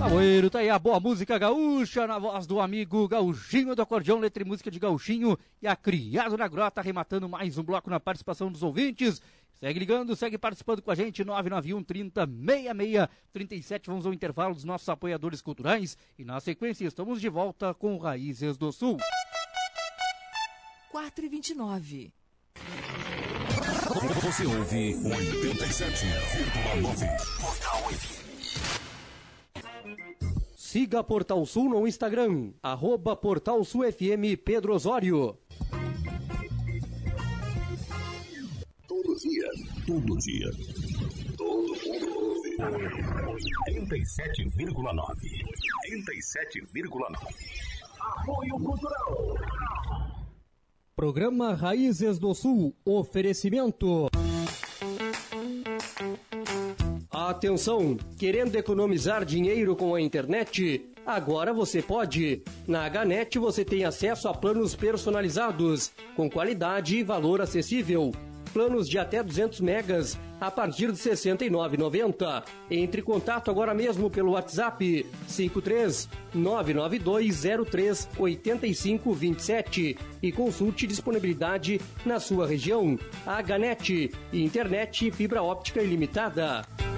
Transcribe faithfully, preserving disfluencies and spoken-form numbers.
Amoeiro, tá aí a boa música gaúcha na voz do amigo Gauchinho do acordeão, letra e música de Gauchinho e a Criado na Grota, arrematando mais um bloco na participação dos ouvintes. Segue ligando, segue participando com a gente, nove nove um, trinta, sessenta e seis, trinta e sete. Vamos ao intervalo dos nossos apoiadores culturais e na sequência estamos de volta com Raízes do Sul. quatro e vinte e nove. Você ouve oitenta e sete vírgula nove. Portal F M. Siga Portal Sul no Instagram, arroba Portal Sul F M Pedro Osório. Todo dia, todo dia, todo mundo ouve. oitenta e sete vírgula nove. oitenta e sete vírgula nove. Apoio Cultural. Programa Raízes do Sul, oferecimento. Atenção, querendo economizar dinheiro com a internet? Agora você pode. Na H net você tem acesso a planos personalizados, com qualidade e valor acessível. Planos de até duzentos megas a partir de sessenta e nove reais e noventa centavos. Entre em contato agora mesmo pelo WhatsApp cinco três nove nove dois zero três oito cinco dois sete e consulte disponibilidade na sua região. H net, internet e fibra óptica ilimitada.